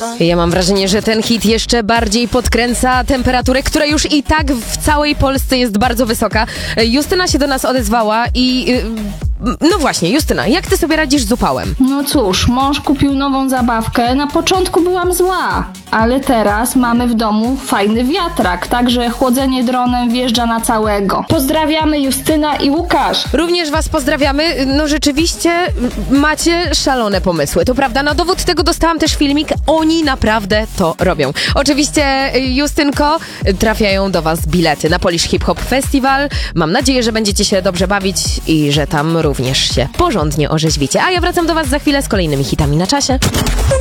Ja mam wrażenie, że ten hit jeszcze bardziej podkręca temperaturę, która już i tak w całej Polsce jest bardzo wysoka. Justyna się do nas odezwała i... No właśnie, Justyna, jak ty sobie radzisz z upałem? No cóż, mąż kupił nową zabawkę. Na początku byłam zła, ale teraz mamy w domu fajny wiatrak, także chłodzenie dronem wjeżdża na całego. Pozdrawiamy Justyna i Łukasz. Również was pozdrawiamy. No rzeczywiście macie szalone pomysły. To prawda, na dowód tego dostałam też filmik. Oni naprawdę to robią. Oczywiście, Justynko, trafiają do was bilety na Polish Hip Hop Festival. Mam nadzieję, że będziecie się dobrze bawić i że tam również się porządnie orzeźwicie. A ja wracam do was za chwilę z kolejnymi hitami na czasie.